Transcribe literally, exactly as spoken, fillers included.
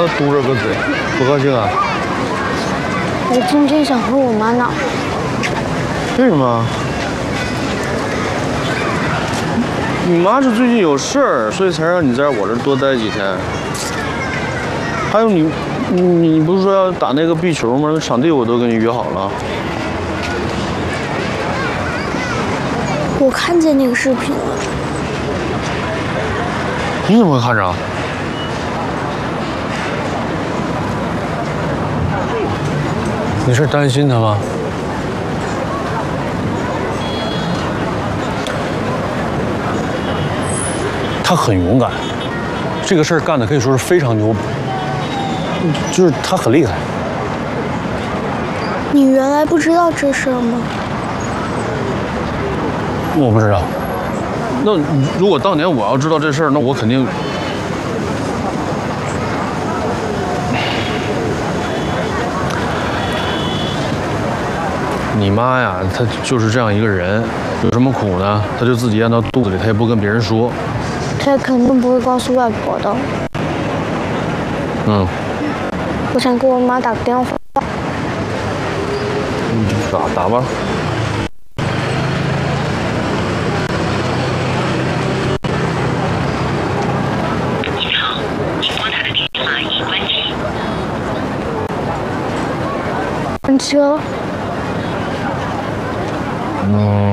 么嘟着个嘴？不高兴啊？ 我今天想回我妈那。 为什么？你妈是最近有事儿，所以才让你在我这儿多待几天。还有你，你你不是说要打那个壁球吗？那场地我都跟你约好了。 我看见那个视频了。 你怎么会看着？你是担心他吗？他很勇敢，这个事儿干的可以说是非常牛，就是他很厉害。 你原来不知道这事儿吗？ 我不知道。那如果当年我要知道这事儿，那我肯定。你妈呀，她就是这样一个人，有什么苦呢，她就自己咽到肚子里，她也不跟别人说。 她肯定不会告诉外婆的。 嗯。 我想给我妈打个电话。 嗯，打打吧。 您好，您拨打的电话已关机。 关机了。